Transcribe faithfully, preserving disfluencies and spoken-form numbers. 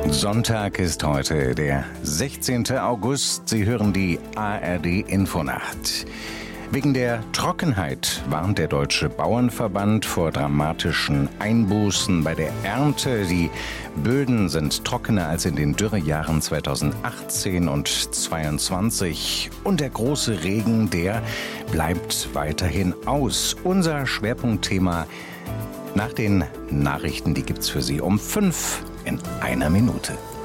Sonntag ist heute der sechzehnte August. Sie hören die A R D-Infonacht. Wegen der Trockenheit warnt der Deutsche Bauernverband vor dramatischen Einbußen bei der Ernte. Die Böden sind trockener als in den Dürrejahren zweitausendachtzehn und zweitausendzweiundzwanzig. Und der große Regen, der bleibt weiterhin aus. Unser Schwerpunktthema nach den Nachrichten, die gibt's für Sie um fünf in einer Minute.